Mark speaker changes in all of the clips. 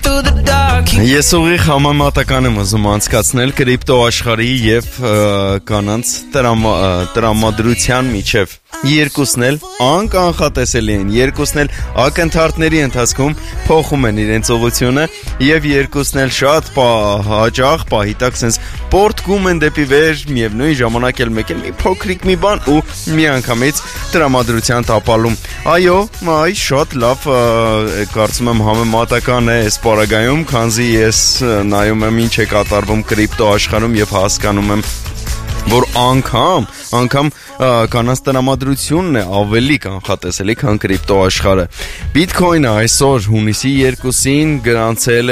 Speaker 1: through the dark.
Speaker 2: Ես ուղիղ համեմատական եմ ուզում անցկացնել կրիպտո աշխարհի եւ կանանց տրամադրության միջև։ Երկուսն էլ անկանխատեսելի են, երկուսն էլ ակնթարթների ընթացքում փոխում են իրենց ուղղությունը եւ երկուսն էլ շատ հաճախ պահիտակ sense պորտկում են դեպի վեր, միևնույն ժամանակ էլ մեկ էլ մի փոքրիկ մի բան ու միանգամից տրամադրության տապալում։ Այո, այ շատ լավ կարծում եմ համեմատական է այս պարագայում, քանզի ես նայում եմ ինչ է կատարվում կրիպտո աշխարհում եւ հասկանում եմ, որ անգամ կանանց տրամադրությունն է ավելի կանխատեսելի, քան կրիպտո աշխարհը։ Բիթքոյնը այսօր հունիսի 2-ին գրանցել է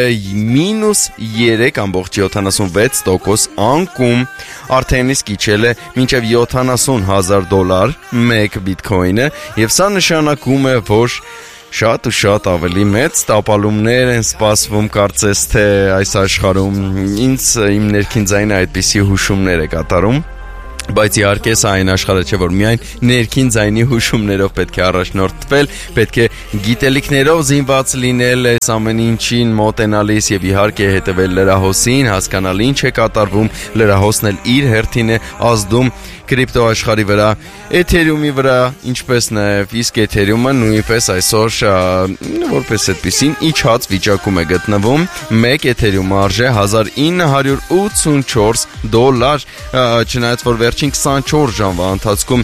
Speaker 2: -3.76% անկում, արդեն իսկ իջել է մինչև $70,000 մեկ բիթքոյնը, եւ սա նշանակում է, որ շատ ու շատ ավելի մեծ տապալումներ են սպասվում, կարծես թե այս աշխարհում իմ ներքին ձայնը այդպիսի հուշումներ է կատարում, բայց իհարկե սա այն աշխարհը չէ, որ միայն ներքին ձայնի հուշումներով պետք է առաջնորդվել, պետք է գիտելիքներով զինված լինել, այս ամեն ինչին մոտենալիս եւ իհարկե հետեւել լրահոսին, հասկանալ ինչ է կատարվում, լրահոսն էլ իր հերթին է ազդում կրիպտո աշխարհի վրա, Ethereum-ի վրա, ինչպես նաև իսկ Ethereum-ը նույնպես այսօր որպես այդպեսին իջած վիճակում է գտնվում, 1 Ethereum-ը արժե $1984, չնայած որ վերջին 24 ժամվա ընթացքում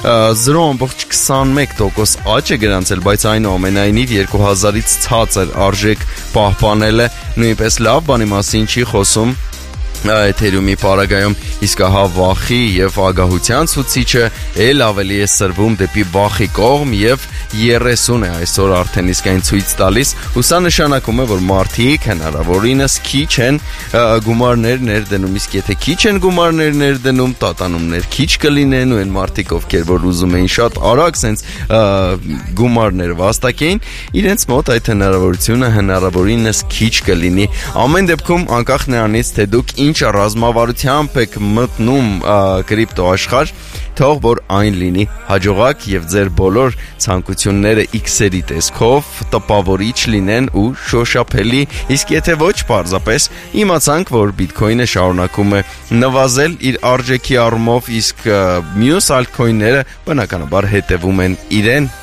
Speaker 2: 0.21% աճ է գրանցել, բայց այնուամենայնիվ 2000-ից ցածր արժեք պահպանել է, նույնպես լավ բանի մասին չի խոսում Ethereum-ի պարագայում, իսկ ահա վախի եւ ագահության ցուցիչը ել ավելի է սրվում դեպի վախի կողմ եւ 30 է այսօր արդեն իսկ այն ցույց տալիս, ու սա նշանակում է, որ մարդիկ հնարավորինս քիչ են գումարներ ներդնում, իսկ եթե քիչ են գումարներ ներդնում, տատանումներ քիչ կլինեն, ու այն մարդիկ, ովքեր որ ուզում էին շատ արագ sense գումարներ վաստակեին, իրենց մոտ այդ հնարավորությունը հնարավորինս քիչ կլինի։ Ամեն դեպքում անկախ նրանից, թե դուք ինչ ռազմավարությամբ եք մտնում կրիպտո աշխարհ, թող որ այն լինի հաջողակ եւ ձեր բոլոր ցանկությունները X-երի տեսքով տպավորիչ լինեն ու շոշափելի, իսկ եթե ոչ, պարզապես իմացանք, որ բիթքոյնը շարունակում է նվազել իր արժեքի առումով, իսկ մյուս ալթքոյնները բնականաբար հետևում են իրեն